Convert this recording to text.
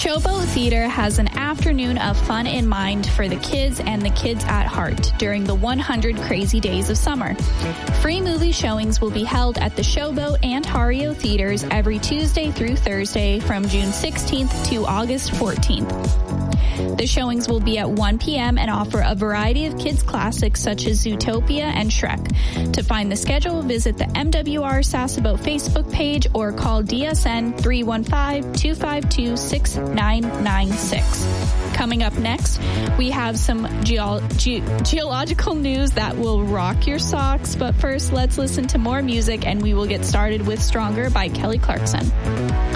Showboat Theater has an afternoon of fun in mind for the kids and the kids at heart during the 100 crazy days of summer. Free movie showings will be held at the Showboat and Hario Theaters every Tuesday through Thursday from June 16th to August 14th. The showings will be at 1 p.m. and offer a variety of kids' classics such as Zootopia and Shrek. To find the schedule, visit the MWR Sassaboat Facebook page or call DSN 315-252-6996. Coming up next, we have some geological news that will rock your socks. But first, let's listen to more music and we will get started with Stronger by Kelly Clarkson.